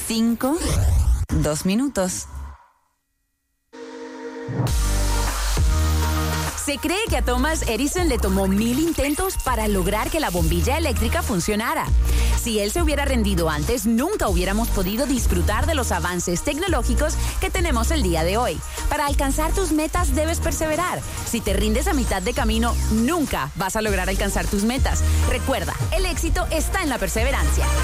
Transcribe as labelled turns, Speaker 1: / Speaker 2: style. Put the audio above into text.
Speaker 1: 5, 2 minutos. Se cree que a Thomas Edison le tomó 1000 intentos para lograr que la bombilla eléctrica funcionara. Si él se hubiera rendido antes, nunca hubiéramos podido disfrutar de los avances tecnológicos que tenemos el día de hoy. Para alcanzar tus metas debes perseverar. Si te rindes a mitad de camino, nunca vas a lograr alcanzar tus metas. Recuerda, el éxito está en la perseverancia.